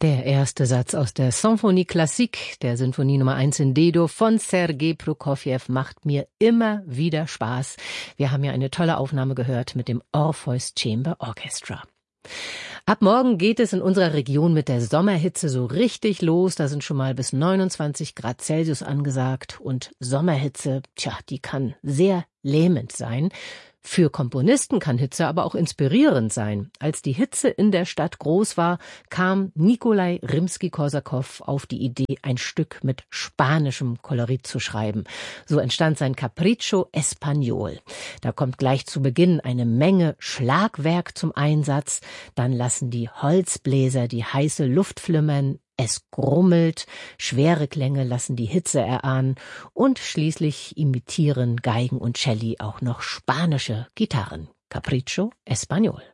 Der erste Satz aus der Symphonie Classique, der Sinfonie Nummer 1 in D-Dur von Sergei Prokofjew, macht mir immer wieder Spaß. Wir haben ja eine tolle Aufnahme gehört mit dem Orpheus Chamber Orchestra. Ab morgen geht es in unserer Region mit der Sommerhitze so richtig los. Da sind schon mal bis 29 Grad Celsius angesagt. Und Sommerhitze, die kann sehr lähmend sein. Für Komponisten kann Hitze aber auch inspirierend sein. Als die Hitze in der Stadt groß war, kam Nikolai Rimski-Korsakow auf die Idee, ein Stück mit spanischem Kolorit zu schreiben. So entstand sein Capriccio Español. Da kommt gleich zu Beginn eine Menge Schlagwerk zum Einsatz. Dann lassen die Holzbläser die heiße Luft flimmern. Es grummelt, schwere Klänge lassen die Hitze erahnen und schließlich imitieren Geigen und Celli auch noch spanische Gitarren. Capriccio Español.